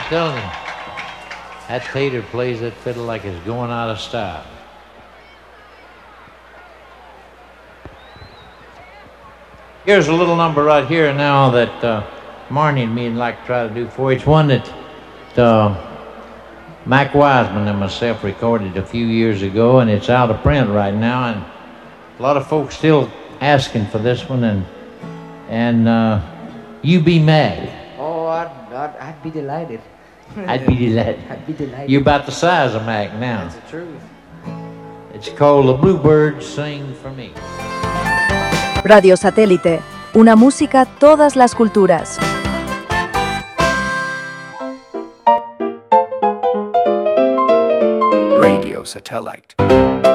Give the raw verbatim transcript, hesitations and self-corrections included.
telling you, that Tater plays that fiddle like it's going out of style. Here's a little number right here now that uh, Marnie and me would like to try to do for you. It's one that uh, Mac Wiseman and myself recorded a few years ago, and it's out of print right now, and a lot of folks still asking for this one, and and uh, You Be Mad. Oh, I'd, I'd, I'd be delighted. I'd be delighted. I'd be delighted. You're about the size of Mac now. That's the truth. It's called The Bluebirds Sing For Me. Radio Satélite, una música, todas las culturas. Radio Satellite.